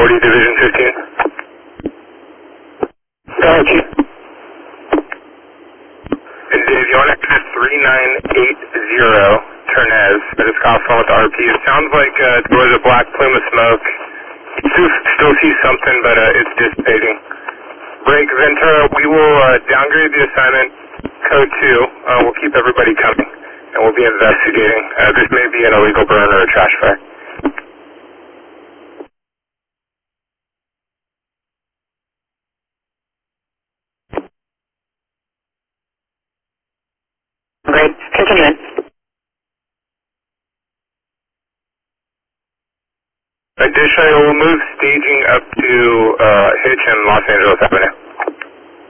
40, Division 15. Go ahead, Chief. And Dave, you want to exit 3980 Ternez. I just got off the phone with the RP. It sounds like there was a black plume of smoke. You still see something, but it's dissipating. Break Ventura, we will downgrade the assignment code 2. We'll keep everybody coming, and we'll be investigating. This may be an illegal burn or a trash fire. Great. Continue. Additionally, we'll move staging up to Hitch and Los Angeles Avenue.